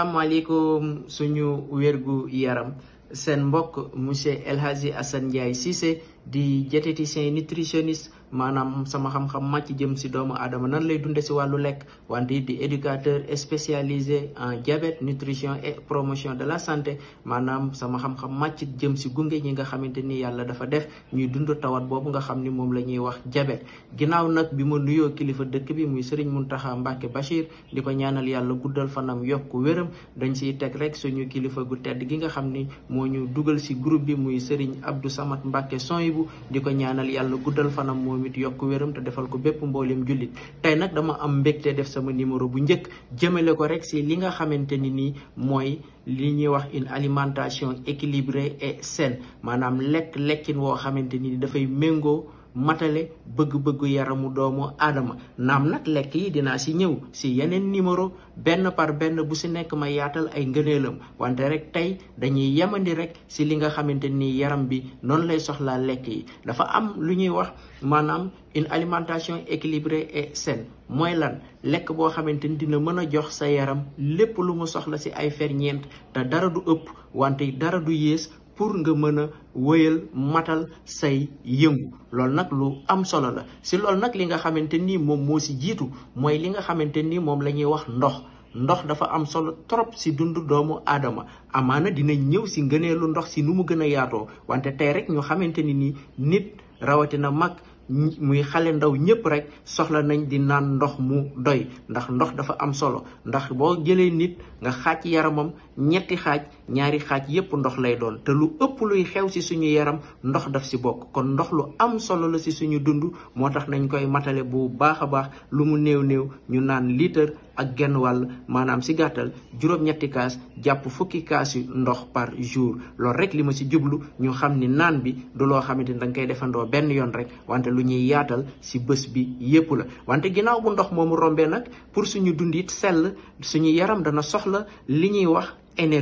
asalaamaaleykum suñu wérgu yaram seen mbokk monsieur El Hadji Assane Ndiaye Cissé di diététicien nutritionniste maanaam sama xam-xam màcc jëm si doomu aadama nan lay dunde si wàllu lekk wante di éducateur spécialisé en diabète nutrition et promotion de la santé maanaam sama xam-xam màcc jëm si gunge ñi nga xamante ni yàlla dafa def ñuy dund tawat boobu nga xam ni moom la ñuy wax diabète ginnaaw nag bi ma nuyoo kilifa dëkk bi muy Serigne Mountakha Mbacké Bachir di ko ñaanal yàlla guddal fanam yokk wéram dañ siy teg rek suñu kilifa gu tedd gi nga xam ni moo ñu dugal si groupe bi muy Serigne Abdou Samad Mbacké Soyibu di ko ñaanal yàlla guddal fanam moom it yokk wéram te defal ko bépp mboolem jullit tey nag dama am mbégte def sama numéro bu njëkk jëmale ko rek si li nga xamante ni nii mooy li ñuy wax une alimentation équilibrée et saine maanaam lekkin woo xamante ni dafay méngoo matale bëgg-bëggu yaramu doomu aadama naam nag lekk yi dinaa si ñëw si yeneen numéro benn par benn bu si nekk ma yaatal ay ngëneelam wante rek tey dañuy yemandi rek si li nga xamante ni yaram bi noonu lay soxlaa lekk yi dafa am lu ñuy wax maanaam une alimentation équilibrée et saine mooy lan lekk boo xamante ni dina mën a jox sa yaram lépp lu mu soxla si ay ferñeent te dara du ëpp wante dara du yées pour nga mën a wëyal matal say yëngu loolu nag lu am solo la si loolu nag li nga xamante ni moom moo si jiitu mooy li nga xamante ni moom la ñuy wax ndox dafa am solo trop si dundu doomu aadama amaana dina ñëw si ngëneelu ndox si nu mu gën a yaatoo wante tey rek ñu xamante ni nii nit rawatina mag muy xale ndaw ñëpp rek soxla nañ di naan ndox mu doy ndax ndox dafa am solo ndax boo jëlee nit nga xaaj yaramam ñetti xaaj ñaari xaaj yépp ndox lay doon te lu ëpp luy xew ci suñu yaram ndox daf ci bokk kon ndox lu am solo la ci suñu dund moo tax nañ koy matale bu baax a baax lu mu néew ñu naan litre ak genn wàll maanaam ci gàttal juróom-ñetti kaas jàpp fukki kaas yu ndox par jour loolu rek li ma ci jublu ñu xam ni naan bi du loo xamante ni danga koy defandoo benn yoon rek wante lu ñuy yaatal ci bés bi yépp la wante ginnaaw bu ndox moomu rombee nag pour suñu dund it sell suñu yaram dana soxla li ñuy wax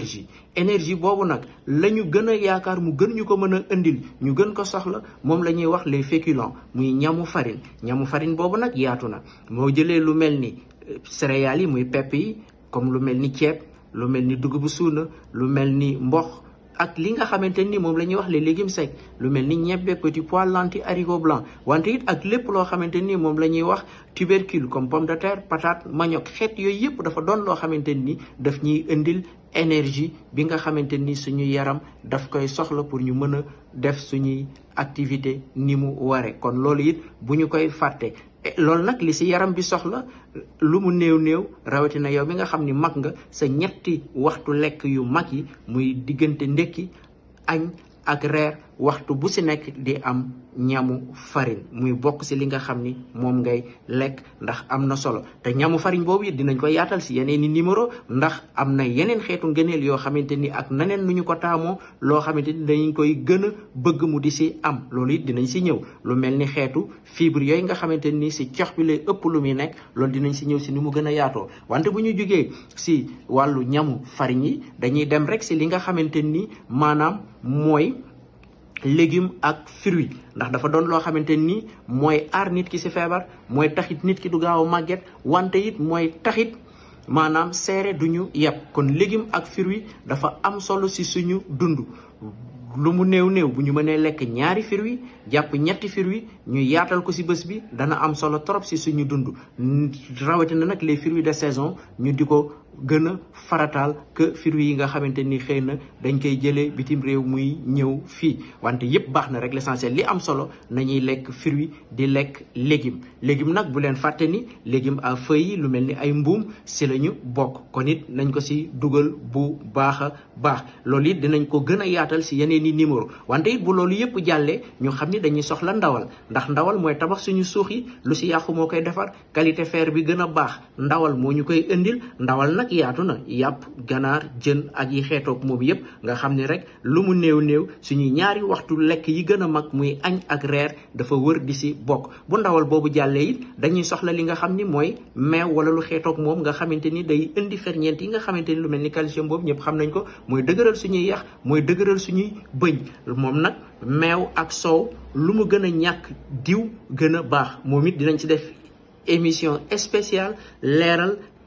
énergie boobu nag la ñu gën a yaakaar mu gën ñu ko mën a indil ñu gën ko soxla moom la ñuy wax les féculents muy ñamu farine boobu nag yaatu na moo jëlee lu mel ni céréales yi muy pepp yi comme lu mel ni ceeb lu mel ni dugubu suuna lu mel ni mboq ak li nga xamante ni moom la ñuy wax les légumes secs lu mel ni ñebbe petit pois lentilles haricots blancs wante it ak lépp loo xamante ni moom la ñuy wax tubercule comme pomme de terre patate manioc xeet yooyu yëpp dafa doon loo xamante ni daf ñuy indil énergie bi nga xamante ni suñu yaram daf koy soxla pour ñu mën a def suñuy activité ni mu ware kon loolu it bu ñu koy fàtte loolu nag li ci yaram bi soxla lu mu néew rawatina yow mi nga xam ni mag nga sa ñetti waxtu lekk yu mag yi muy diggante ndekki añ ak reer waxtu bu ci nekk di am ñamu farine muy bokk ci li nga xam ni moom ngay lekk ndax am na solo te ñamu farine boobu it dinañ ko yaatal ci yeneen i numéro ndax am na yeneen xeetu ngëneel yoo xamante ni ak naneen nu ñu ko taamoo loo xamante ni dañ koy gën a bëgg mu di ci am loolu it dinañ ci ñëw lu mel ni xeetu fibre yooyu nga xamante ni ci cox bi lay ëpp lu muy nekk loolu dinañ ci ñëw ci ni mu gën a yaatoo wante bu ñu jógee ci wàllu ñamu farine yi dañuy dem rek ci li nga xamante ni maanaam mooy légumes ak fruits ndax dafa doon loo xamante ni mooy aar nit ki ci feebar mooy taxit nit ki du gaaw a màgget wante it mooy taxit maanaam seere du ñu yeb kon légumes ak fruits dafa am solo ci suñu dund lu mu néew bu ñu mënee lekk ñaari fruits jàpp ñetti fruits ñu yaatal ko ci bés bi dana am solo trop ci suñu dund rawatina nag les fruits de saison ñu di ko gën a farataal que fruits yi nga xamante ni xëy na dañ koy jëlee bitim réew muy ñëw fii wante yépp baax na rek l'essentiel li am solo nañuy lekk fruits di lekk légumes nag bu leen fàtte ni légumes à feuilles yi lu mel ni ay mbuum ci la ñu bokk kon it nañ ko ci dugal bu baax a baax loolu it dinañ ko gën a yaatal ci yeneen i numéro wante it bu loolu yépp jàllee ñu xam ni dañuy soxla ndawal ndax ndawal mooy tabax suñu suux yi lu ci yàqu moo koy defar qualité fer bi gën a baax ndawal moo ñu koy indil ndawal nag yaatu na yàpp ganaar jën ak yi xeetoog moom yépp nga xam ni rek lu mu néew suñuy ñaari waxtu lekk yi gën a mag muy añ ak reer dafa wër di ci bokk bu ndawal boobu jàllee it dañuy soxla li nga xam ni mooy meew wala lu xeetoog moom nga xamante ni day indi ferñeent yi nga xamante ni lu mel ni calcium boobu ñëpp xam nañ ko mooy dëgëral suñuy yax mooy dëgëral suñuy bëñ moom nag meew ak soow lu mu gën a ñàkk diw gën a baax moom it dinañ ci def émission spéciale leeral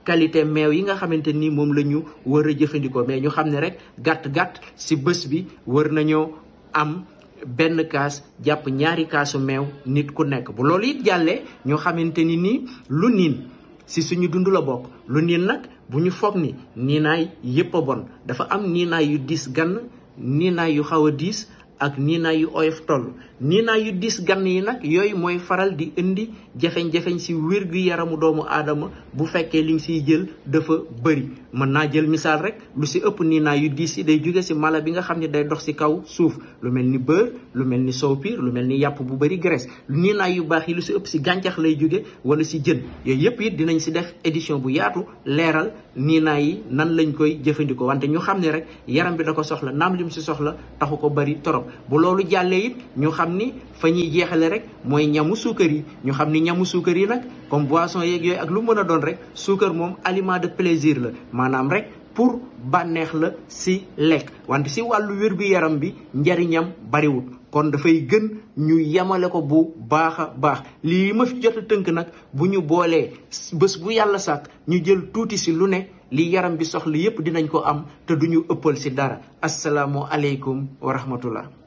qualité meew yi nga xamante ni moom la ñu war a jëfandikoo mais ñu xam ne rek gàtt-gàtt si bés bi war nañoo am benn kaas jàpp ñaari kaasu meew nit ku nekk. bu loolu it jàllee ñoo xamante ni nii lu niin si suñu dund la bokk. lu niin nag bu ñu foog ni niinaay yépp a bon, dafa am niinaay yu diis gann, niinaay yu xaw a diis ak niinaay yu oyof toll. niinaay yu diis gann yi nag yooyu mooy faral di indi jafeñ-jafeñ si wér-gu-yaramu doomu aadama bu fekkee li nga siy jël dafa bëri. mën naa jël misaal rek, lu si ëpp niinaay yu diis yi day jóge si mala bi nga xam ne day dox si kaw suuf, lu mel ni beurre, lu mel ni soow piir, lu mel ni yàpp bu bëri graisse. niinaay yu baax yi lu si ëpp si gàncax lay jóge wala si jën. yooyu yëpp it dinañ si def édition bu yaatu leeral niinaay yi nan lañ koy jëfandikoo, wante ñu xam ne rek yaram bi da ko soxla, naam lim si soxla taxu ko bëri torop. bu loolu jàllee it ñu xam ni fa ñuy jeexale rek mooy ñamu suukar yi. ñu xam ni ñamu suukar yi nag comme boisson yeeg yooyu ak lu mën a doon rek, suukar moom aliment de plaisir la, maanaam rek pour bànneex la si lekk, wante si wàllu wér-gu-yaram bi njariñam bariwul. kon dafay gën ñu yemale ko bu baax a baax. lii ma fi jot a tënk nag bu ñu boolee bés bu yàlla sàkk ñu jël tuuti si lu ne, li yaram bi soxla yépp dinañ ko am te duñu ëppal si dara. asalaamu aleykum wa rahmatullah.